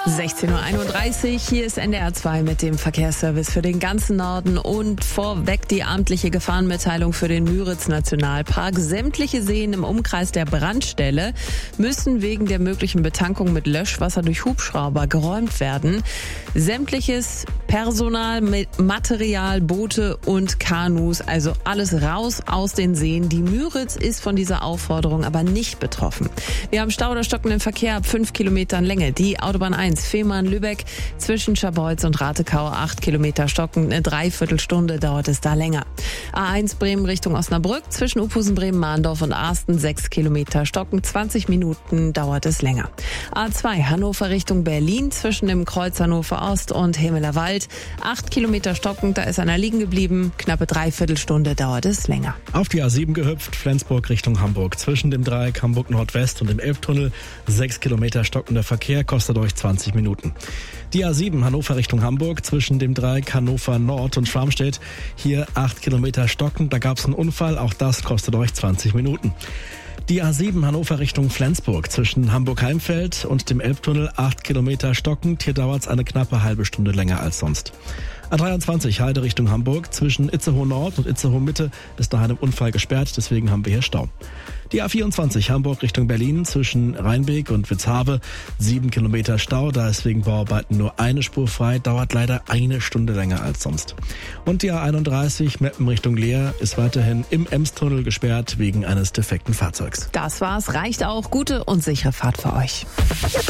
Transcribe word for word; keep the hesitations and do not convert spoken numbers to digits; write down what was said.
sechzehn Uhr einunddreißig, hier ist N D R zwei mit dem Verkehrsservice für den ganzen Norden und vorweg die amtliche Gefahrenmitteilung für den Müritz-Nationalpark. Sämtliche Seen im Umkreis der Brandstelle müssen wegen der möglichen Betankung mit Löschwasser durch Hubschrauber geräumt werden. Sämtliches Personal, Material, Boote und Kanus, also alles raus aus den Seen. Die Müritz ist von dieser Aufforderung aber nicht betroffen. Wir haben Stau oder stockenden Verkehr ab fünf Kilometern Länge. Die Autobahn eins Fehmarn-Lübeck zwischen Scharbeutz und Ratekau acht Kilometer stockend. Eine Dreiviertelstunde dauert es da länger. A eins Bremen Richtung Osnabrück zwischen Uphusen, Bremen, Mahndorf und Arsten sechs Kilometer stockend. zwanzig Minuten dauert es länger. A zwei Hannover Richtung Berlin zwischen dem Kreuz Hannover Ost und Hemeler Wald acht Kilometer stockend. Da ist einer liegen geblieben. Knappe Dreiviertelstunde dauert es länger. Auf die A sieben gehüpft, Flensburg Richtung Hamburg. Zwischen dem Dreieck Hamburg Nordwest und dem Elbtunnel sechs Kilometer stockender Verkehr, kostet euch zwanzig Minuten. Die A sieben Hannover Richtung Hamburg zwischen dem Dreieck Hannover Nord und Schwarmstedt. Hier acht Kilometer stockend, da gab es einen Unfall, auch das kostet euch zwanzig Minuten. Die A sieben Hannover Richtung Flensburg zwischen Hamburg-Heimfeld und dem Elbtunnel acht Kilometer stockend. Hier dauert es eine knappe halbe Stunde länger als sonst. A dreiundzwanzig Heide Richtung Hamburg zwischen Itzehoe Nord und Itzehoe Mitte ist nach einem Unfall gesperrt, deswegen haben wir hier Stau. Die A vierundzwanzig Hamburg Richtung Berlin zwischen Rheinbeek und Witzhave sieben Kilometer Stau, da ist wegen Bauarbeiten nur eine Spur frei, dauert leider eine Stunde länger als sonst. Und die A einunddreißig Meppen Richtung Leer ist weiterhin im Emstunnel gesperrt wegen eines defekten Fahrzeugs. Das war's, reicht auch. Gute und sichere Fahrt für euch.